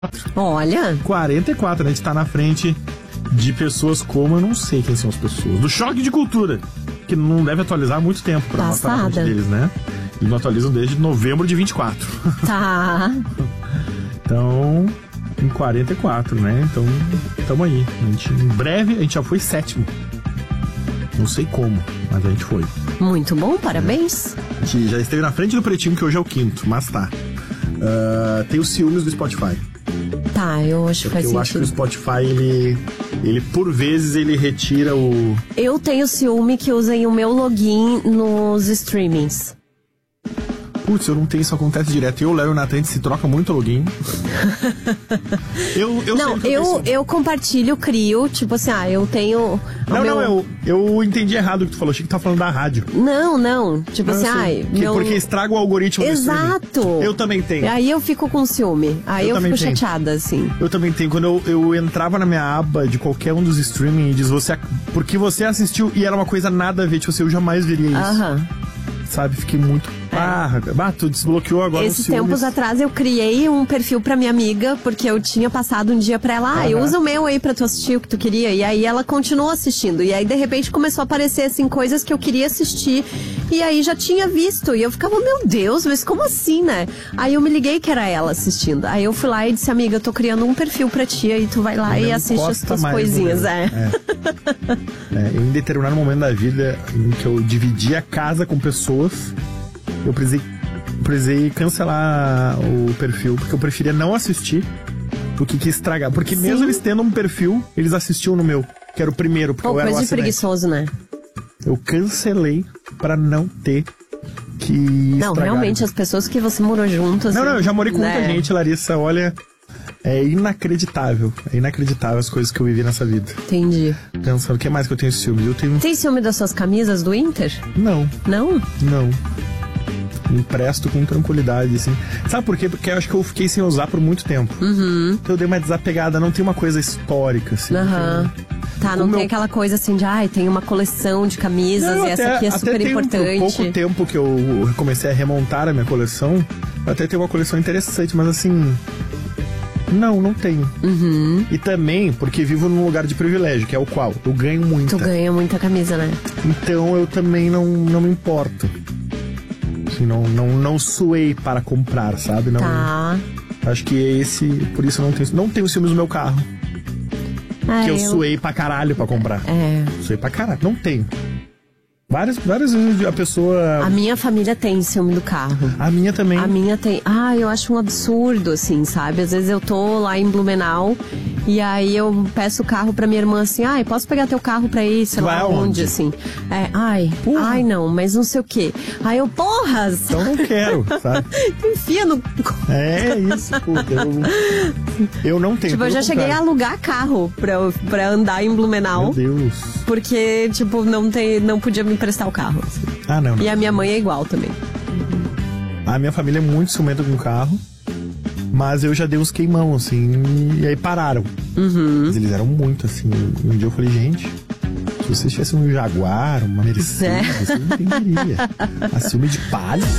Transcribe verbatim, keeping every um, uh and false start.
Olha. quarenta e quatro, né? A gente tá na frente de pessoas como, eu não sei quem são as pessoas. Do Choque de Cultura, que não deve atualizar há muito tempo pra mostrar na frente deles, né? Eles não atualizam desde novembro de vinte e quatro. Tá. Então, em quarenta e quatro, né? Então, tamo aí. A gente, em breve, a gente já foi sétimo. Não sei como, mas a gente foi. Muito bom, parabéns. A gente já esteve na frente do Pretinho, que hoje é o quinto, mas tá. Uh, tem os ciúmes do Spotify. Tá, eu acho que faz sentido. Eu acho que o Spotify, ele, ele, por vezes, ele retira o... Eu tenho ciúme que usem o meu login nos streamings. Putz, eu não tenho, isso acontece direto. Eu, Léo e o Natan, se troca muito login. eu, eu Não, eu, eu compartilho, crio, tipo assim, ah, eu tenho... Não, meu... não, eu, eu entendi errado o que tu falou. Achei que tu tava falando da rádio. Não, não, tipo não, assim, ai... Que, meu... Porque estraga o algoritmo. Exato. Eu também tenho. Aí eu fico com ciúme. Aí eu, eu fico tenho. chateada, assim. Eu também tenho. Quando eu, eu entrava na minha aba de qualquer um dos streaming e diz você... Porque você assistiu e era uma coisa nada a ver. Tipo, eu jamais veria isso. Aham. Sabe, fiquei muito... É. Ah, ah, tu desbloqueou agora. Esses tempos atrás eu criei um perfil pra minha amiga, porque eu tinha passado um dia pra ela, ah, uhum. usa o meu aí pra tu assistir o que tu queria. E aí ela continuou assistindo. E aí, de repente, começou a aparecer, assim, coisas que eu queria assistir. E aí já tinha visto. E eu ficava, meu Deus, mas como assim, né? Aí eu me liguei que era ela assistindo. Aí eu fui lá e disse, amiga, eu tô criando um perfil pra ti, aí tu vai lá e assiste as tuas coisinhas. É. É. É, em determinado momento da vida em que eu dividi a casa com pessoas, eu precisei, precisei cancelar o perfil, porque eu preferia não assistir do que, que estragar. Porque Sim. mesmo eles tendo um perfil, eles assistiam no meu, que era o primeiro, porque Pô, eu era o coisa de preguiçoso, né? Eu cancelei pra não ter que Não, estragar. Realmente, as pessoas que você morou junto... Assim, não, não, eu já morei com né? muita gente, Larissa, olha... É inacreditável, é inacreditável as coisas que eu vivi nessa vida. Entendi. Pensando, o que mais que eu tenho ciúme? Eu tenho... Tem ciúme das suas camisas do Inter? Não. Não? Não. Empresto com tranquilidade, assim. Sabe por quê? Porque eu acho que eu fiquei sem usar por muito tempo. Uhum. Então eu dei uma desapegada, não tem uma coisa histórica, assim. Aham. Uhum. Tá, não o tem meu... aquela coisa assim de, ai, tem uma coleção de camisas não, e até, essa aqui é super tem importante. Um, pouco tempo que eu comecei a remontar a minha coleção, até tem uma coleção interessante, mas assim... Não, não tenho. Uhum. E também porque vivo num lugar de privilégio, que é o qual? Eu ganho muita. Tu ganha muita camisa, né? Então eu também não, não me importo. Assim, não, não, não suei para comprar, sabe? Não, tá. Acho que é esse... Por isso eu não tenho... Não tenho ciúmes no meu carro. Ah, que eu, eu suei pra caralho pra comprar. É. Suei pra caralho. Não tenho. Várias, várias vezes a pessoa... A minha família tem ciúme do carro. A minha também. A minha tem... Ah, eu acho um absurdo, assim, sabe? Às vezes eu tô lá em Blumenau e aí eu peço o carro pra minha irmã, assim, ai, posso pegar teu carro pra ir, sei lá onde, assim. É, ai, porra. ai não, mas não sei o quê. Aí eu, porra! Então não quero, sabe? Enfia no... É isso, puta. Eu, eu não tenho. Tipo, eu já cheguei a alugar carro pra, pra andar em Blumenau. Meu Deus. Porque, tipo, não, tem, não podia me emprestar o carro. Assim. Ah, não, não. E a minha mãe é igual também. A minha família é muito ciumenta com o carro, mas eu já dei uns queimão, assim, e aí pararam. Uhum. Mas eles eram muito, assim. Um dia eu falei, gente, se vocês tivessem um Jaguar, uma Mercedes, é. Você não entenderia. A ciúme de palha.